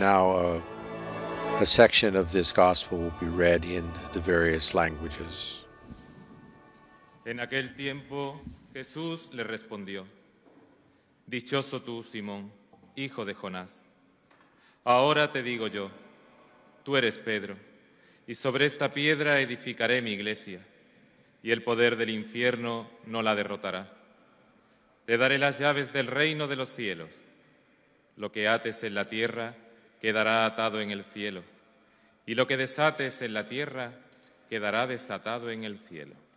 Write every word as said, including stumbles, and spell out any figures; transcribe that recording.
now a, a section of this gospel will be read in the various languages. En aquel tiempo Jesús le respondió: Dichoso tú, Simón, hijo de Jonás. Ahora te digo yo, tú eres Pedro, y sobre esta piedra edificaré mi iglesia, y el poder del infierno no la derrotará. Te daré las llaves del reino de los cielos. Lo que ates en la tierra quedará atado en el cielo, y lo que desates en la tierra quedará desatado en el cielo.